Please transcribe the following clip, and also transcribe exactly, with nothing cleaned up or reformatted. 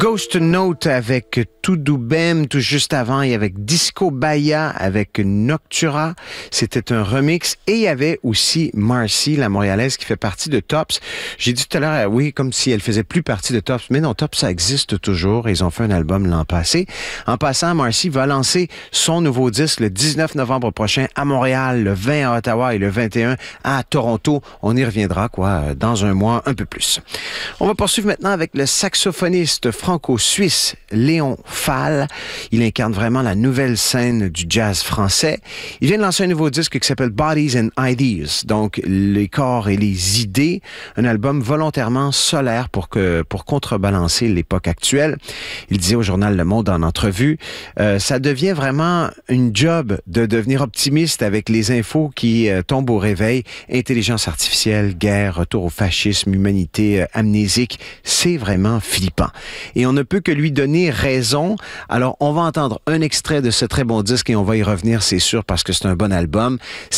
Ghost Note avec Tudo Bem, tout juste avant, il y avait Disco Bahia avec Noctura. C'était un remix. Et il y avait aussi Marcy, la Montréalaise, qui fait partie de Tops. J'ai dit tout à l'heure, oui, comme si elle faisait plus partie de Tops. Mais non, Tops, ça existe toujours. Ils ont fait un album l'an passé. En passant, Marcy va lancer son nouveau disque le dix-neuf novembre prochain à Montréal, le vingt à Ottawa et le vingt et un à Toronto. On y reviendra, quoi, dans un mois, un peu plus. On va poursuivre maintenant avec le saxophoniste franco-suisse Léon Fall. Il incarne vraiment la nouvelle scène du jazz français. Il vient de lancer un nouveau disque qui s'appelle Bodies and Ideas, donc les corps et les idées, un album volontairement solaire pour que pour contrebalancer l'époque actuelle. Il disait au journal Le Monde en entrevue, euh, ça devient vraiment une job de devenir optimiste avec les infos qui euh, tombent au réveil, intelligence artificielle, guerre, retour au fascisme, humanité euh, amnésique, c'est vraiment flippant. Et on ne peut que lui donner raison. Alors, on va entendre un extrait de ce très bon disque et on va y revenir, c'est sûr, parce que c'est un bon album.